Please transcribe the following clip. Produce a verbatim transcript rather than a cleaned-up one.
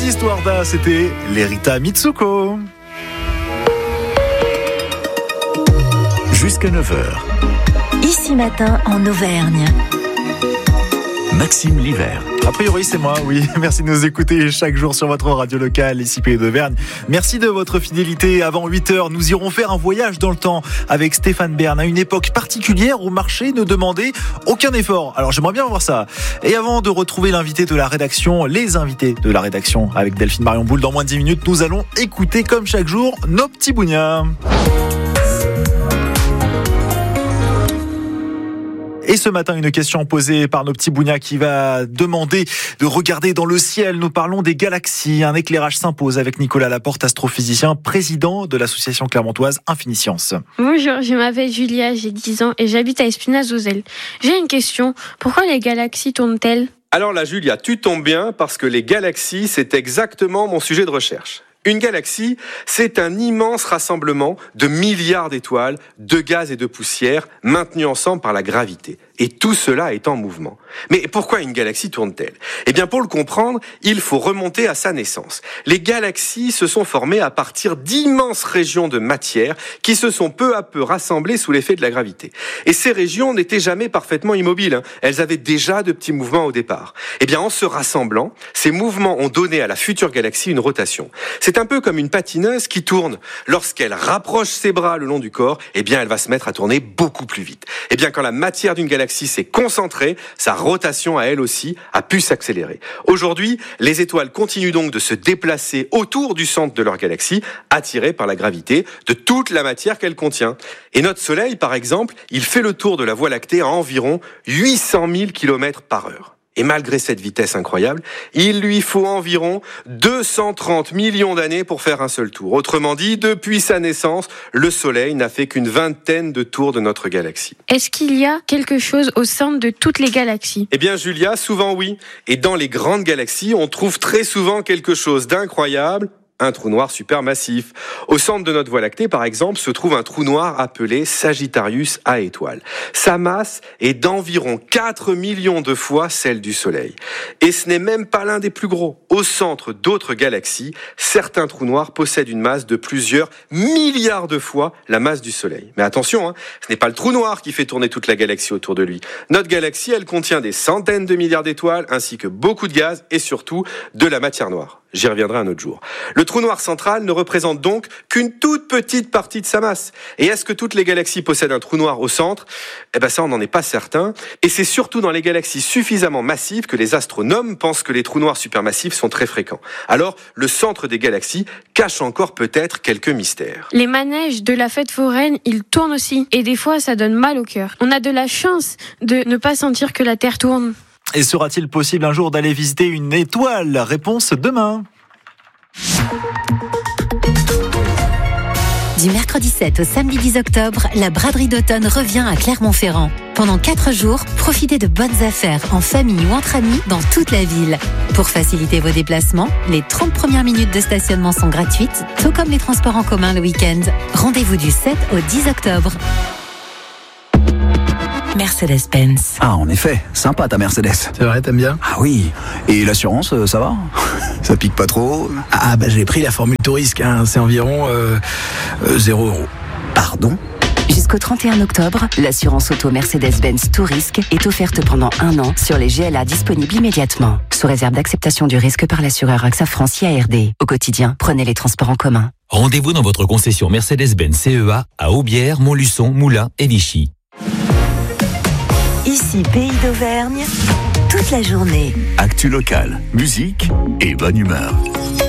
histoires d'A, c'était les Rita Mitsuko. Jusqu'à neuf heures. Ici matin en Auvergne. Maxime Livert. A priori, c'est moi, oui. Merci de nous écouter chaque jour sur votre radio locale, ici Pays d'Auvergne. Merci de votre fidélité. Avant huit heures, nous irons faire un voyage dans le temps avec Stéphane Bern à une époque particulière où marcher ne demandait aucun effort. Alors, j'aimerais bien voir ça. Et avant de retrouver l'invité de la rédaction, les invités de la rédaction avec Delphine Marion Boule dans moins de dix minutes, nous allons écouter comme chaque jour nos petits bougnats. Et ce matin, une question posée par nos petits bougnats qui va demander de regarder dans le ciel. Nous parlons des galaxies. Un éclairage s'impose avec Nicolas Laporte, astrophysicien, président de l'association clermontoise Infiniscience. Bonjour, je m'appelle Julia, j'ai dix ans et j'habite à Espinaz-Ozel. J'ai une question. Pourquoi les galaxies tournent-elles ? Alors là, Julia, tu tombes bien parce que les galaxies, c'est exactement mon sujet de recherche. Une galaxie, c'est un immense rassemblement de milliards d'étoiles, de gaz et de poussière maintenus ensemble par la gravité. Et tout cela est en mouvement. Mais pourquoi une galaxie tourne-t-elle ? Eh bien, pour le comprendre, il faut remonter à sa naissance. Les galaxies se sont formées à partir d'immenses régions de matière qui se sont peu à peu rassemblées sous l'effet de la gravité. Et ces régions n'étaient jamais parfaitement immobiles, hein. Elles avaient déjà de petits mouvements au départ. Eh bien, en se rassemblant, ces mouvements ont donné à la future galaxie une rotation. C'est un peu comme une patineuse qui tourne. Lorsqu'elle rapproche ses bras le long du corps, eh bien, elle va se mettre à tourner beaucoup plus vite. Eh bien, quand la matière d'une galaxie s'est concentrée, sa rotation à elle aussi a pu s'accélérer. Aujourd'hui, les étoiles continuent donc de se déplacer autour du centre de leur galaxie, attirées par la gravité de toute la matière qu'elle contient. Et notre Soleil, par exemple, il fait le tour de la Voie lactée à environ huit cent mille kilomètres par heure. Et malgré cette vitesse incroyable, il lui faut environ deux cent trente millions d'années pour faire un seul tour. Autrement dit, depuis sa naissance, le Soleil n'a fait qu'une vingtaine de tours de notre galaxie. Est-ce qu'il y a quelque chose au centre de toutes les galaxies ? Eh bien, Julia, souvent oui. Et dans les grandes galaxies, on trouve très souvent quelque chose d'incroyable. Un trou noir supermassif. Au centre de notre Voie lactée, par exemple, se trouve un trou noir appelé Sagittarius A étoile. Sa masse est d'environ quatre millions de fois celle du Soleil. Et ce n'est même pas l'un des plus gros. Au centre d'autres galaxies, certains trous noirs possèdent une masse de plusieurs milliards de fois la masse du Soleil. Mais attention, hein, ce n'est pas le trou noir qui fait tourner toute la galaxie autour de lui. Notre galaxie, elle contient des centaines de milliards d'étoiles, ainsi que beaucoup de gaz et surtout de la matière noire. J'y reviendrai un autre jour. Le trou noir central ne représente donc qu'une toute petite partie de sa masse. Et est-ce que toutes les galaxies possèdent un trou noir au centre ? Eh ben ça, on n'en est pas certain. Et c'est surtout dans les galaxies suffisamment massives que les astronomes pensent que les trous noirs supermassifs sont très fréquents. Alors, le centre des galaxies cache encore peut-être quelques mystères. Les manèges de la fête foraine, ils tournent aussi. Et des fois, ça donne mal au cœur. On a de la chance de ne pas sentir que la Terre tourne. Et sera-t-il possible un jour d'aller visiter une étoile ? Réponse demain. Du mercredi sept au samedi dix octobre, la braderie d'automne revient à Clermont-Ferrand. Pendant quatre jours, profitez de bonnes affaires en famille ou entre amis dans toute la ville. Pour faciliter vos déplacements, les trente premières minutes de stationnement sont gratuites, tout comme les transports en commun le week-end. Rendez-vous du sept au dix octobre. Mercedes-Benz. Ah, en effet, sympa ta Mercedes. C'est vrai, t'aimes bien ? Ah oui, et l'assurance, ça va ? Ça pique pas trop ? Ah bah j'ai pris la formule tout risque, hein. C'est environ euh, euh, zéro euro. Pardon ? Jusqu'au trente et un octobre, l'assurance auto Mercedes-Benz Tout Risque est offerte pendant un an sur les G L A disponibles immédiatement, sous réserve d'acceptation du risque par l'assureur A X A France I A R D. Au quotidien, prenez les transports en commun. Rendez-vous dans votre concession Mercedes-Benz C E A à Aubière, Montluçon, Moulins et Vichy. Ici, Pays d'Auvergne, toute la journée. Actu locale, musique et bonne humeur.